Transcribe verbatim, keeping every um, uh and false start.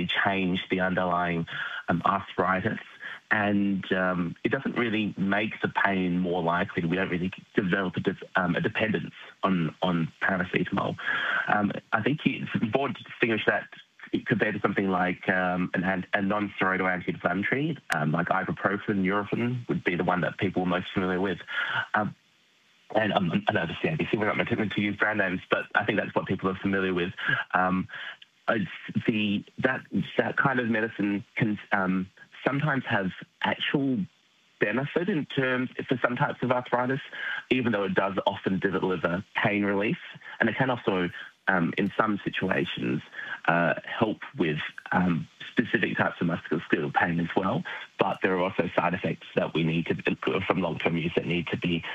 really change the underlying um, arthritis. And um, it doesn't really make the pain more likely. We don't really develop a, de- um, a dependence on, on paracetamol. Um, I think it's important to distinguish that compared to something like um, an, an, a non-steroidal anti-inflammatory, um, like ibuprofen, Nurofen would be the one that people are most familiar with. Um, and um, I know the C A B C, we're not meant to use brand names, but I think that's what people are familiar with. Um, it's the that that kind of medicine can um, sometimes have actual benefit in terms for some types of arthritis, even though it does often deliver pain relief, and it can also, um, in some situations, uh, help with um, specific types of musculoskeletal pain as well. But there are also side effects that we need to, from long-term use, that need to be